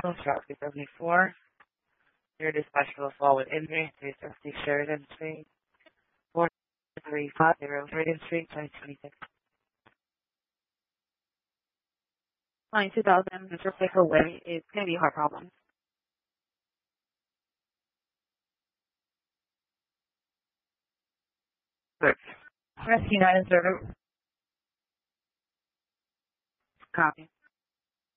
Shop 74. Your dispatch will fall with injury to Sheridan Street, 4350 Sheridan Street, 2026. Line 2000, Mr. Pickle Way, it's going to be a hard problem. Rescue 9 and Server. Copy.